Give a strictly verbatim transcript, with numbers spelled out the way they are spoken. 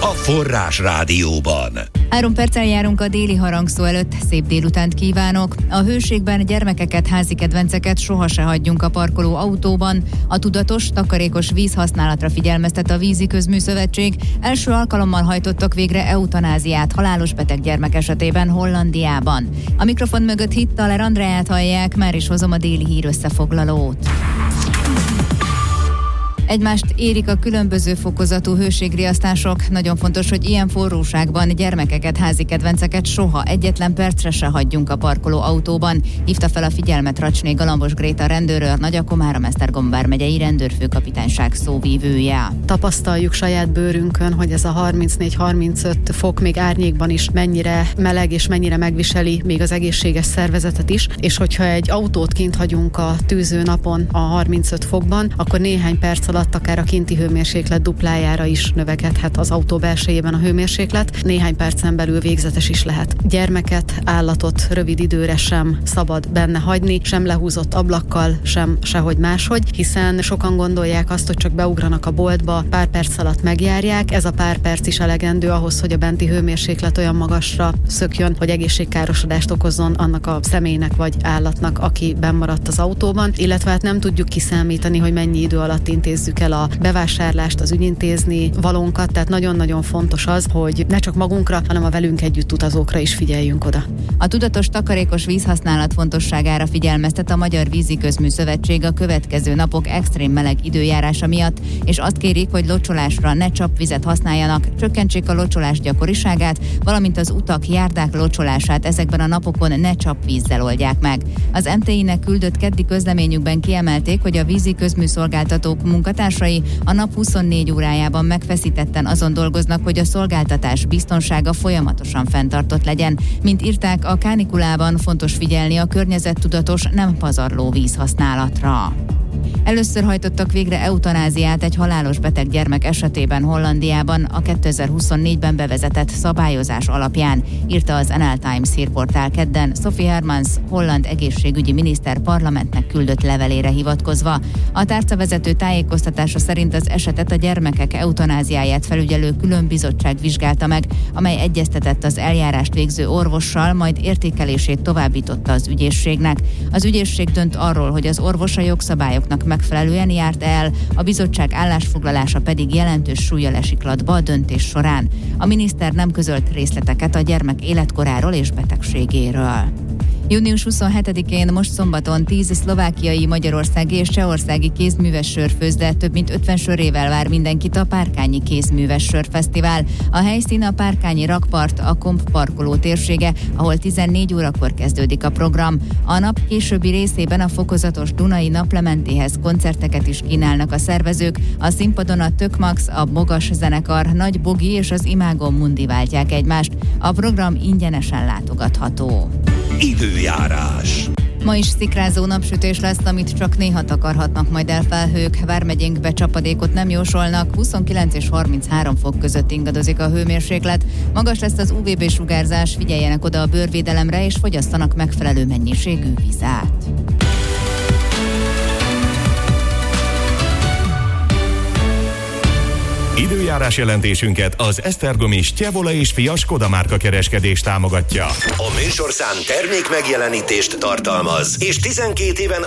Forrás Rádióban. Három perccel járunk a déli harangszó előtt. Szép délutánt kívánok! A hőségben gyermekeket, házi kedvenceket soha se hagyjunk a parkoló autóban. A tudatos, takarékos vízhasználatra figyelmeztet a Vízi Közműszövetség. Első alkalommal hajtottak végre eutanáziát halálos beteg gyermek esetében Hollandiában. A mikrofon mögött Hittaler Andreát hallják, már is hozom a déli hír összefoglalót. Egymást érik a különböző fokozatú hőségriasztások. Nagyon fontos, hogy ilyen forróságban gyermekeket, házi kedvenceket soha egyetlen percre se hagyjunk a parkoló autóban. Hívta fel a figyelmet Racsné Galambos Gréta rendőrőr, Nagyakomárom Esztergom vármegyei rendőrfőkapitányság szóvívője. Tapasztaljuk saját bőrünkön, hogy ez a harmincnégy-harmincöt fok még árnyékban is mennyire meleg és mennyire megviseli még az egészséges szervezetet is, és hogyha egy autót kint hagyunk a tűző napon a harmincöt fokban, akkor néhány perc alatt akár a kinti hőmérséklet duplájára is növekedhet az autó belsejében a hőmérséklet, néhány percen belül végzetes is lehet. Gyermeket, állatot rövid időre sem szabad benne hagyni, sem lehúzott ablakkal, sem sehogy máshogy, hiszen sokan gondolják azt, hogy csak beugranak a boltba, pár perc alatt megjárják, ez a pár perc is elegendő ahhoz, hogy a benti hőmérséklet olyan magasra szökjön, hogy egészségkárosodást okozzon annak a személynek vagy állatnak, aki bennmaradt az autóban, illetve hát nem tudjuk kiszámítani, hogy mennyi idő alatt intézzük el a bevásárlást, az ügyintézni valónkat, tehát nagyon-nagyon fontos az, hogy ne csak magunkra, hanem a velünk együtt utazókra is figyeljünk oda. A tudatos, takarékos vízhasználat fontosságára figyelmeztet a Magyar Vízi Közműszövetség a következő napok extrém meleg időjárása miatt, és azt kérik, hogy locsolásra ne csapvizet használjanak, csökkentsék a locsolás gyakoriságát, valamint az utak, járdák locsolását ezekben a napokon ne csapvízzel oldják meg. Az em té i-nek küldött keddi közleményükben kiemelték, hogy a vízi közműszolgáltatók munkatársai a nap huszonnégy órájában megfeszítetten azon dolgoznak, hogy a szolgáltatás biztonsága folyamatosan fenntartott legyen. Mint írták, a kánikulában fontos figyelni a környezettudatos, nem pazarló vízhasználatra. Először hajtottak végre eutanáziát egy halálos beteg gyermek esetében Hollandiában a kétezer-huszonnégyben bevezetett szabályozás alapján, írta az en el Times hírportál kedden Sophie Hermans, holland egészségügyi miniszter parlamentnek küldött levelére hivatkozva. A tárcavezető tájékoztatása szerint az esetet a gyermekek eutanáziáját felügyelő különbizottság vizsgálta meg, amely egyeztetett az eljárást végző orvossal, majd értékelését továbbította az ügyészségnek. Az ügyészség dönt arról, hogy az orvos a jogszabályoknak megfelelően járt el, a bizottság állásfoglalása pedig jelentős súllyal esik latba a döntés során. A miniszter nem közölt részleteket a gyermek életkoráról és betegségéről. június huszonhetedikén most szombaton tíz szlovákiai, magyarországi és csehországi kézműves sörfőzde több mint ötven sörével vár mindenkit a Párkányi Kézműves Sörfesztivál. A helyszín a Párkányi rakpart, a Komp parkoló térsége, ahol tizennégy órakor kezdődik a program. A nap későbbi részében a fokozatos Dunai naplementéhez koncerteket is kínálnak a szervezők. A színpadon a Tökmax, a Bogas zenekar, Nagy Bogi és az Imágo Mundi váltják egymást. A program ingyenesen látogatható. Időjárás. Ma is szikrázó napsütés lesz, amit csak néha takarhatnak majd el felhők. Vármegyénkbe csapadékot nem jósolnak, huszonkilenc és harminchárom fok között ingadozik a hőmérséklet. Magas lesz az u vé bé-sugárzás, figyeljenek oda a bőrvédelemre és fogyasszanak megfelelő mennyiségű vizet. Időjárás jelentésünket az esztergomi Stjevola és Fia Skoda márka kereskedés támogatja. A műsorszám termék megjelenítést tartalmaz, és tizenkét éven